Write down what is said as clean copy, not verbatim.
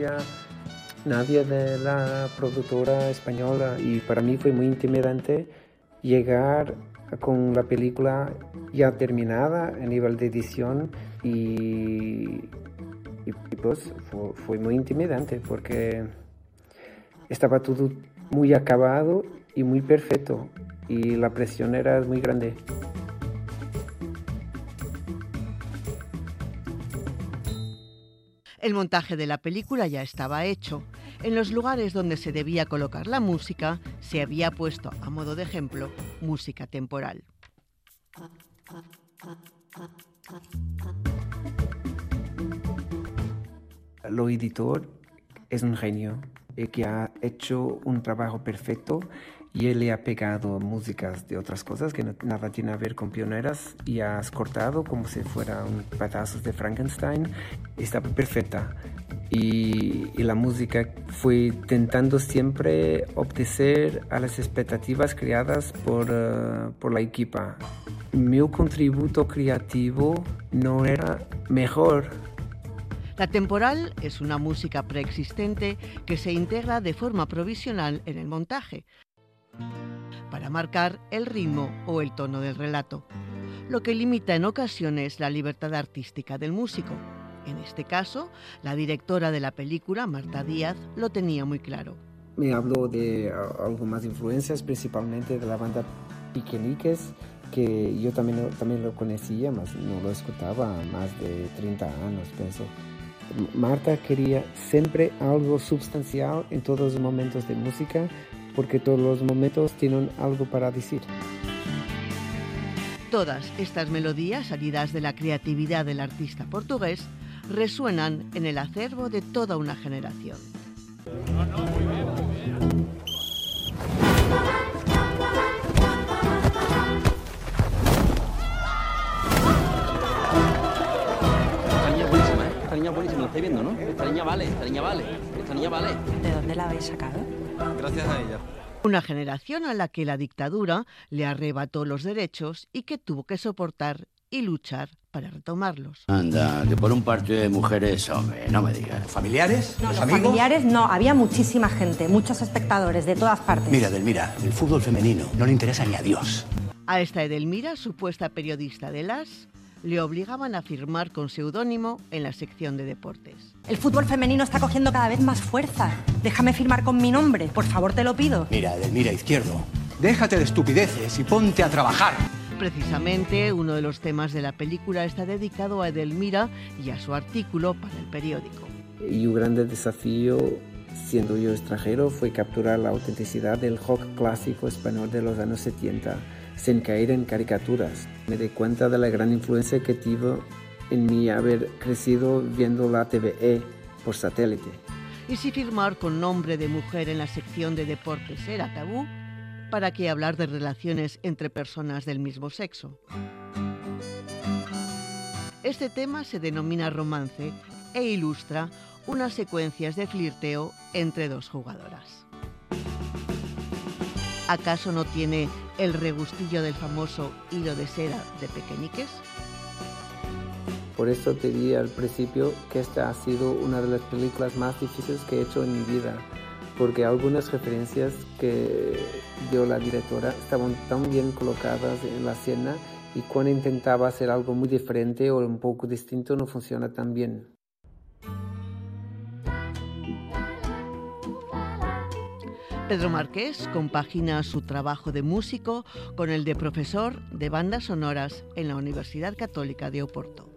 había nadie de la productora española y para mí fue muy intimidante llegar con la película ya terminada a nivel de edición y pues fue muy intimidante porque estaba todo muy acabado y muy perfecto y la presión era muy grande. El montaje de la película ya estaba hecho. En los lugares donde se debía colocar la música, se había puesto, a modo de ejemplo, música temporal. El editor es un genio que ha hecho un trabajo perfecto y él le ha pegado músicas de otras cosas que nada tiene que ver con pioneras y has cortado como si fueran pedazos de Frankenstein. Está perfecta y la música fue intentando siempre obedecer a las expectativas creadas por la equipa. Mi contributo creativo no era mejor. La temporal es una música preexistente que se integra de forma provisional en el montaje para marcar el ritmo o el tono del relato, lo que limita en ocasiones la libertad artística del músico. En este caso, la directora de la película, Marta Díaz, lo tenía muy claro. Me habló de algo más influencias, principalmente de la banda Piqueniques, que yo también lo conocía, mas no lo escuchaba más de 30 años, pienso. Marta quería siempre algo sustancial en todos los momentos de música, porque todos los momentos tienen algo para decir. Todas estas melodías, salidas de la creatividad del artista portugués, resuenan en el acervo de toda una generación. Esta niña buenísima, lo estáis viendo, ¿no? Esta niña vale. ¿De dónde la habéis sacado? Gracias a ella. Una generación a la que la dictadura le arrebató los derechos y que tuvo que soportar y luchar para retomarlos. Anda, que por un partido de mujeres, hombre, no me digas. ¿Familiares? No, ¿Los los amigos? familiares no, había muchísima gente, muchos espectadores de todas partes. Mira, Edelmira, el fútbol femenino no le interesa ni a Dios. A esta Edelmira, supuesta periodista de LAS, le obligaban a firmar con seudónimo en la sección de deportes. El fútbol femenino está cogiendo cada vez más fuerza. Déjame firmar con mi nombre, por favor, te lo pido. Mira, Edelmira Izquierdo, déjate de estupideces y ponte a trabajar. Precisamente, uno de los temas de la película está dedicado a Edelmira y a su artículo para el periódico. Y un gran desafío, siendo yo extranjero, fue capturar la autenticidad del rock clásico español de los años 70, sin caer en caricaturas. Me di cuenta de la gran influencia que tuvo en mí haber crecido viendo la TVE por satélite. Y si firmar con nombre de mujer en la sección de deportes era tabú, ¿para qué hablar de relaciones entre personas del mismo sexo? Este tema se denomina romance e ilustra unas secuencias de flirteo entre dos jugadoras. ¿Acaso no tiene el regustillo del famoso hilo de seda de Pequeñiques? Por eso te di al principio que esta ha sido una de las películas más difíciles que he hecho en mi vida, porque algunas referencias que dio la directora estaban tan bien colocadas en la escena y cuando intentaba hacer algo muy diferente o un poco distinto no funciona tan bien. Pedro Marqués compagina su trabajo de músico con el de profesor de bandas sonoras en la Universidad Católica de Oporto.